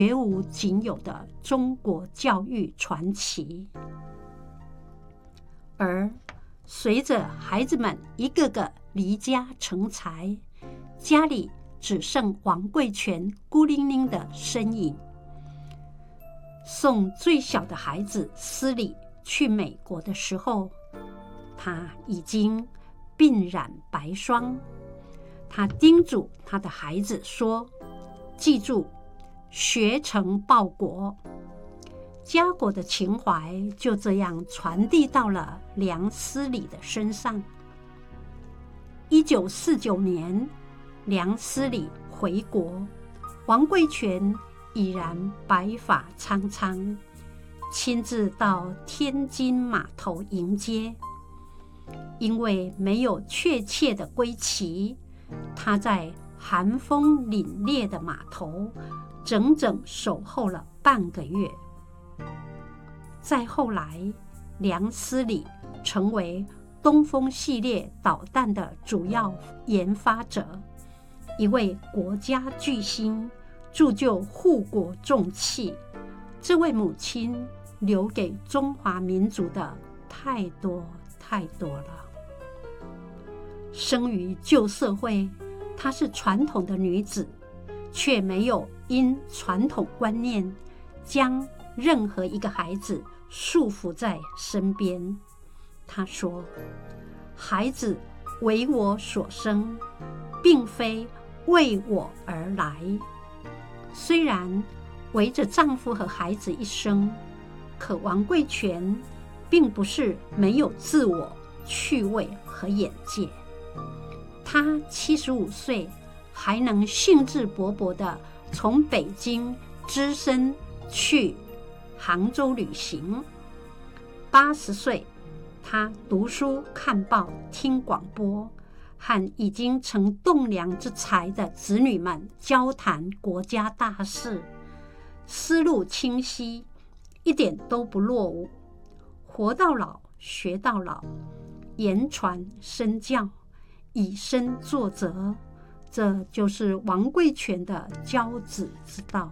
绝无仅有的中国教育传奇。而随着孩子们一个个离家成才，家里只剩王贵全孤零零的身影。送最小的孩子司礼去美国的时候，他已经鬓染白霜。他叮嘱他的孩子说：“记住，学成报国。”家国的情怀就这样传递到了梁思礼的身上。1949年，梁思礼回国，王贵全已然白发苍苍，亲自到天津码头迎接。因为没有确切的归期，他在寒风凛冽的码头整整守候了半个月。再后来，梁思礼成为东风系列导弹的主要研发者，一位国家巨星，铸就护国重器。这位母亲留给中华民族的太多太多了。生于旧社会，她是传统的女子，却没有因传统观念将任何一个孩子束缚在身边。她说：“孩子为我所生，并非为我而来。”虽然围着丈夫和孩子一生，可王贵全并不是没有自我、趣味和眼界。她75岁还能兴致勃勃地从北京只身去杭州旅行。80岁，她读书、看报、听广播，和已经成栋梁之才的子女们交谈国家大事，思路清晰，一点都不落伍。活到老，学到老，言传身教，以身作则，这就是王贵全的教子之道。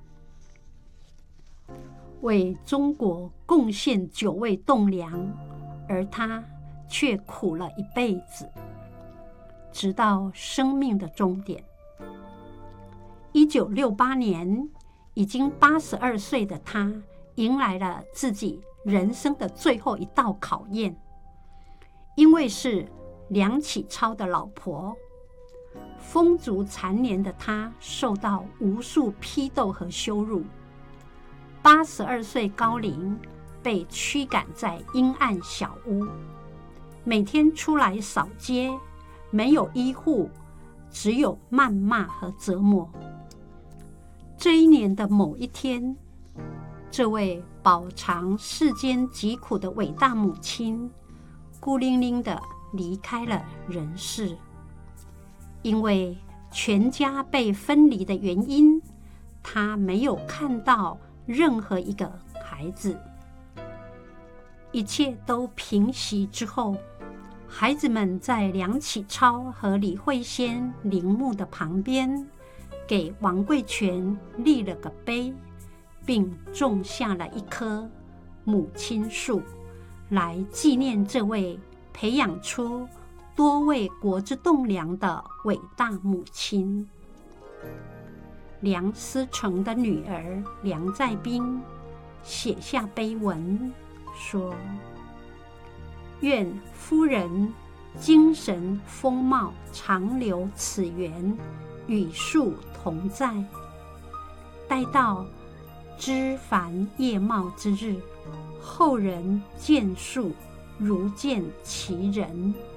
为中国贡献9位栋梁，而他却苦了一辈子，直到生命的终点。1968年，已经82岁的他迎来了自己人生的最后一道考验。因为是梁启超的老婆，风烛残年的他受到无数批斗和羞辱。82岁高龄，被驱赶在阴暗小屋，每天出来扫街，没有医护，只有谩骂和折磨。这一年的某一天，这位饱尝世间疾苦的伟大母亲，孤零零地离开了人世。因为全家被分离的原因，她没有看到任何一个孩子。一切都平息之后，孩子们在梁启超和李惠仙陵墓的旁边，给王贵全立了个碑，并种下了一棵母亲树，来纪念这位培养出多位国之栋梁的伟大母亲。梁思成的女儿梁再冰写下碑文说：“愿夫人精神风貌长留此园，与树同在。待到枝繁叶茂之日，后人见树如见其人。”